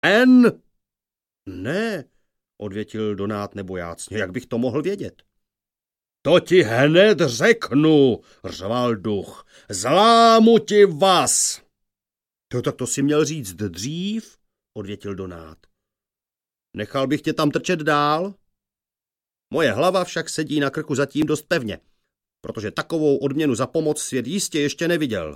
N? Ne, odvětil Donát nebojácně, jak bych to mohl vědět. To ti hned řeknu, řval duch, zlámu ti vás. Tak to si měl říct dřív, odvětil Donát. Nechal bych tě tam trčet dál? Moje hlava však sedí na krku zatím dost pevně, protože takovou odměnu za pomoc svět jistě ještě neviděl.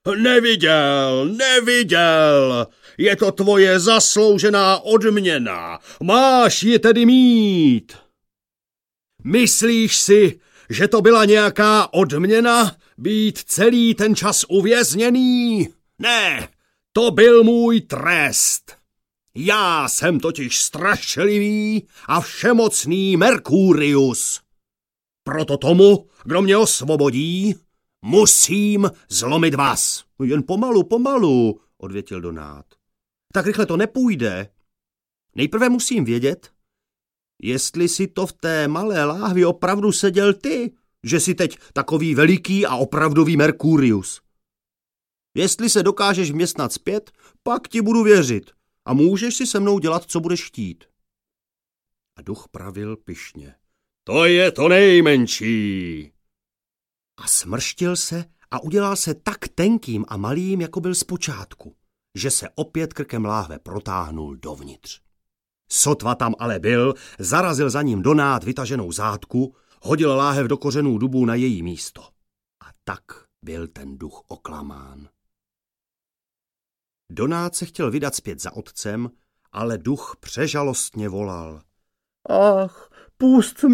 Neviděl, je to tvoje zasloužená odměna, máš ji tedy mít. Myslíš si, že to byla nějaká odměna, být celý ten čas uvězněný? Ne, to byl můj trest. Já jsem totiž strašlivý a všemocný Merkurius. Proto tomu, kdo mě osvobodí, musím zlomit vás. Jen pomalu, odvětil Donát. Tak rychle to nepůjde. Nejprve musím vědět, jestli si to v té malé láhvi opravdu seděl ty, že jsi teď takový veliký a opravdový Merkurius. Jestli se dokážeš vměstnat zpět, pak ti budu věřit a můžeš si se mnou dělat, co budeš chtít. A duch pravil pyšně. To je to nejmenší. A smrštil se a udělal se tak tenkým a malým, jako byl zpočátku, že se opět krkem láhve protáhnul dovnitř. Sotva tam ale byl, zarazil za ním Donát vytaženou zátku, hodil láhev do kořenů dubu na její místo. A tak byl ten duch oklamán. Donát se chtěl vydat zpět za otcem, ale duch přežalostně volal. Ach, pust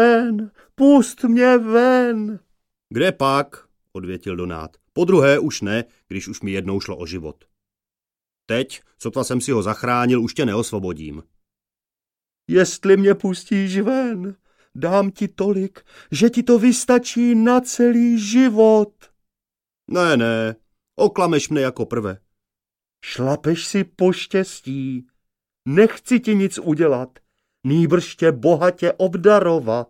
mě ven. Kde pak, odvětil Donát. Podruhé už ne, když už mi jednou šlo o život. Teď, sotva jsem si ho zachránil, už tě neosvobodím. Jestli mě pustíš ven, dám ti tolik, že ti to vystačí na celý život. Ne, oklameš mne jako prve. Šlapeš si po štěstí, nechci ti nic udělat, nýbrž tě bohatě obdarovat.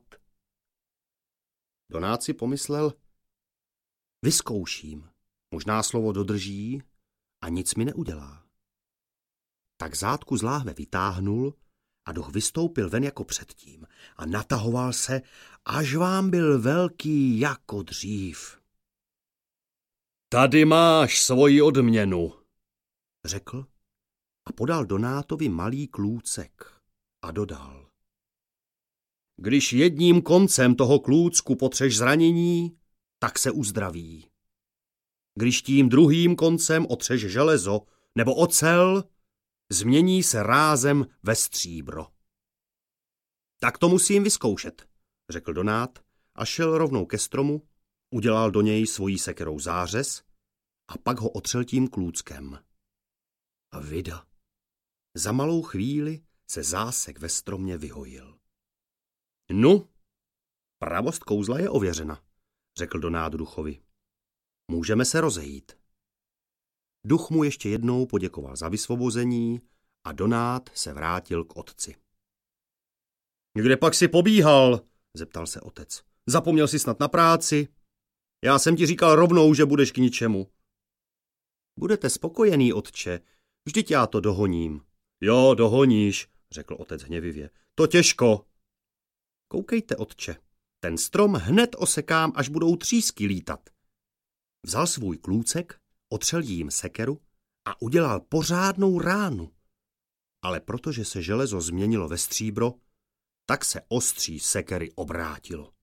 Donát si pomyslel, vyzkouším, možná slovo dodrží a nic mi neudělá. Tak zátku z láhve vytáhnul a duch vystoupil ven jako předtím a natahoval se, až vám byl velký jako dřív. Tady máš svoji odměnu, řekl a podal Donátovi malý klůcek a dodal. Když jedním koncem toho klůcku potřeš zranění, tak se uzdraví. Když tím druhým koncem otřeš železo nebo ocel, změní se rázem ve stříbro. Tak to musím vyzkoušet, řekl Donát a šel rovnou ke stromu, udělal do něj svojí sekerou zářez a pak ho otřel tím klůckem. A vida. Za malou chvíli se zásek ve stromě vyhojil. Nu, pravost kouzla je ověřena, řekl Donát duchovi. Můžeme se rozejít. Duch mu ještě jednou poděkoval za vysvobození a Donát se vrátil k otci. Kde pak si pobíhal? Zeptal se otec. Zapomněl jsi snad na práci? Já jsem ti říkal rovnou, že budeš k ničemu. Budete spokojený, otče, vždyť já to dohoním. Jo, dohoníš, řekl otec hněvivě. To těžko. Koukejte, otče, ten strom hned osekám, až budou třísky lítat. Vzal svůj klůcek, otřel jím sekeru a udělal pořádnou ránu. Ale protože se železo změnilo ve stříbro, tak se ostří sekery obrátilo.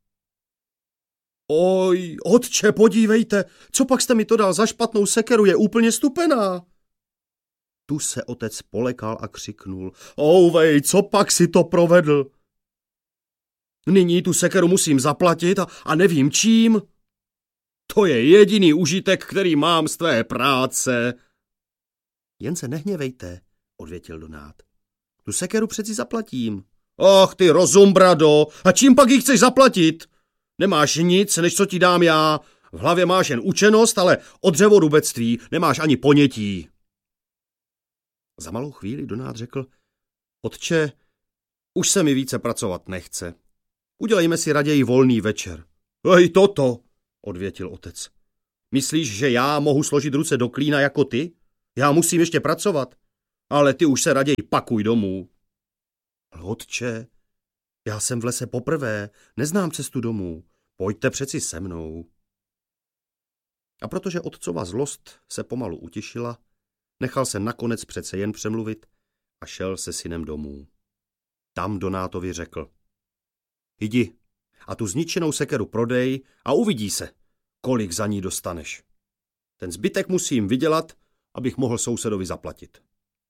Oj, otče, podívejte, co pak jste mi to dal za špatnou sekeru, je úplně stupená. Tu se otec polekal a křiknul. Ouvej, co pak si to provedl? Nyní tu sekeru musím zaplatit a nevím čím. To je jediný užitek, který mám z tvé práce. Jen se nehněvejte, odvětil Donát. Tu sekeru přeci zaplatím. Ach, ty rozumbrado, a čím pak ji chceš zaplatit? Nemáš nic, než co ti dám já. V hlavě máš jen učenost, ale o dřevorubectví nemáš ani ponětí. Za malou chvíli Donát řekl, otče, už se mi více pracovat nechce. Udělejme si raději volný večer. Ej, toto, odvětil otec. Myslíš, že já mohu složit ruce do klína jako ty? Já musím ještě pracovat. Ale ty už se raději pakuj domů. Otče, já jsem v lese poprvé, neznám cestu domů. Pojďte přeci se mnou. A protože otcova zlost se pomalu utišila, nechal se nakonec přece jen přemluvit a šel se synem domů. Tam Donátovi řekl: Jdi a tu zničenou sekeru prodej a uvidí se, kolik za ní dostaneš. Ten zbytek musím vydělat, abych mohl sousedovi zaplatit.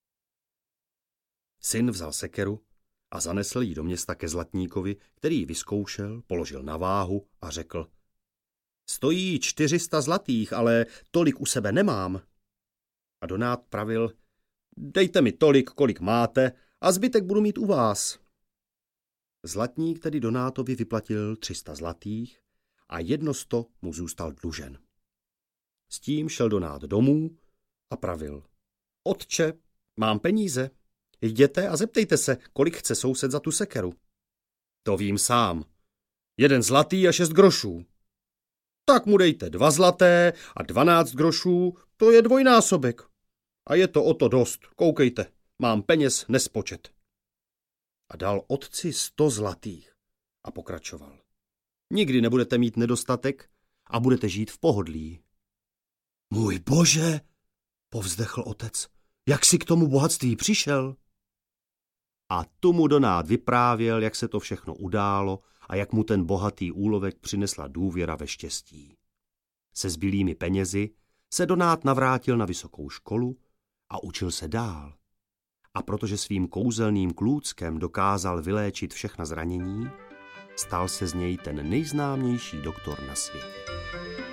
Syn vzal sekeru a zanesl ji do města ke zlatníkovi, který ji vyzkoušel, položil na váhu a řekl: Stojí 400 zlatých, ale tolik u sebe nemám. A Donát pravil: Dejte mi tolik, kolik máte, a zbytek budu mít u vás. Zlatník tedy Donátovi vyplatil 300 zlatých a 100 mu zůstal dlužen. S tím šel Donát domů a pravil: Otče, mám peníze. Jděte a zeptejte se, kolik chce soused za tu sekeru. To vím sám. 1 zlatý a 6 grošů. Tak mu dejte 2 zlaté a 12 grošů, to je dvojnásobek. A je to o to dost, koukejte, mám peněz nespočet. A dal otci 100 zlatých a pokračoval: Nikdy nebudete mít nedostatek a budete žít v pohodlí. Můj Bože, povzdechl otec, jak jsi k tomu bohatství přišel? A tu mu Donát vyprávěl, jak se to všechno událo a jak mu ten bohatý úlovek přinesla důvěra ve štěstí. Se zbylými penězi se Donát navrátil na vysokou školu a učil se dál. A protože svým kouzelným klůckem dokázal vyléčit všechna zranění, stal se z něj ten nejznámější doktor na světě.